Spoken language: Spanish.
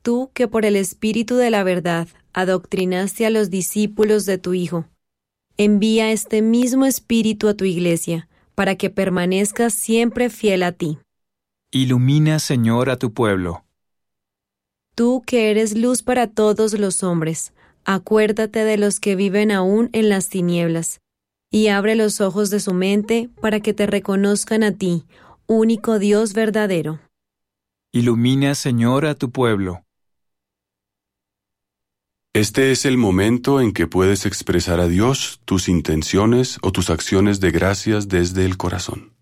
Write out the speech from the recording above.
tú que por el Espíritu de la verdad adoctrinaste a los discípulos de tu Hijo. Envía este mismo Espíritu a tu Iglesia, para que permanezca siempre fiel a ti. Ilumina, Señor, a tu pueblo. Tú que eres luz para todos los hombres, acuérdate de los que viven aún en las tinieblas, y abre los ojos de su mente para que te reconozcan a ti, único Dios verdadero. Ilumina, Señor, a tu pueblo. Este es el momento en que puedes expresar a Dios tus intenciones o tus acciones de gracias desde el corazón.